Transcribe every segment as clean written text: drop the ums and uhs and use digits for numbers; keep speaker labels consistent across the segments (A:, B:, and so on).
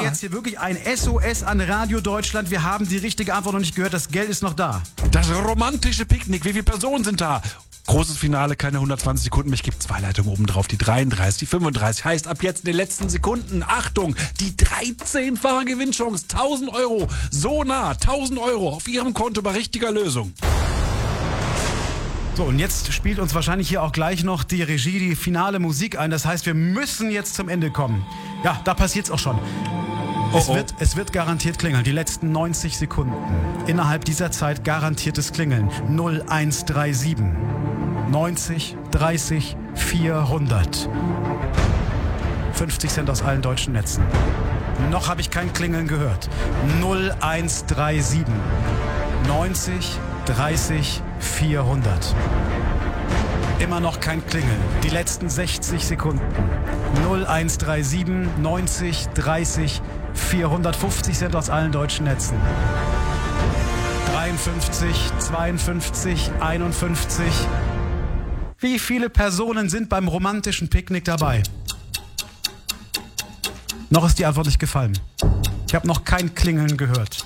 A: jetzt hier wirklich ein SOS an Radio Deutschland. Wir haben die richtige Antwort noch nicht gehört. Das Geld ist noch da.
B: Das romantische Picknick. Wie viele Personen sind da? Großes Finale, keine 120 Sekunden. Ich gebe 2 Leitungen oben drauf. Die 33, die 35. Heißt ab jetzt in den letzten Sekunden. Achtung, die 13-fache Gewinnchance. 1.000 Euro. So nah. 1.000 Euro auf Ihrem Konto bei richtiger Lösung.
A: So, und jetzt spielt uns wahrscheinlich hier auch gleich noch die Regie die finale Musik ein. Das heißt, wir müssen jetzt zum Ende kommen. Ja, da passiert's auch schon. Es wird garantiert klingeln. Die letzten 90 Sekunden. Innerhalb dieser Zeit garantiertes Klingeln. 0137 90 30 400. 50 Cent aus allen deutschen Netzen. Noch habe ich kein Klingeln gehört. 0137 90 30 400. Immer noch kein Klingeln. Die letzten 60 Sekunden. 0137 90 30 450 Cent aus allen deutschen Netzen. 53, 52, 51. Wie viele Personen sind beim romantischen Picknick dabei? Noch ist die Antwort nicht gefallen. Ich habe noch kein Klingeln gehört.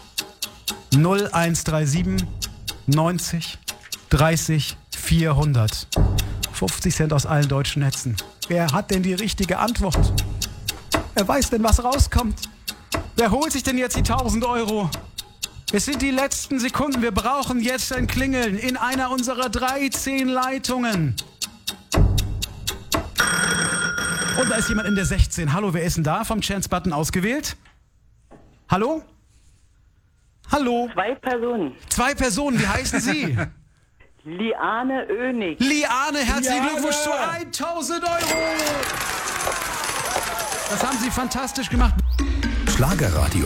A: 0137 90 30 400. 50 Cent aus allen deutschen Netzen. Wer hat denn die richtige Antwort? Wer weiß denn, was rauskommt? Wer holt sich denn jetzt die 1.000 Euro? Es sind die letzten Sekunden. Wir brauchen jetzt ein Klingeln in einer unserer 13 Leitungen. Und da ist jemand in der 16. Hallo, wer ist denn da? Vom Chance-Button ausgewählt? Hallo? Hallo?
C: 2 Personen.
A: 2 Personen, wie heißen Sie?
C: Liane Oenig.
A: Liane, herzlichen Glückwunsch zu 1.000 Euro. Das haben Sie fantastisch gemacht.
D: Schlagerradio.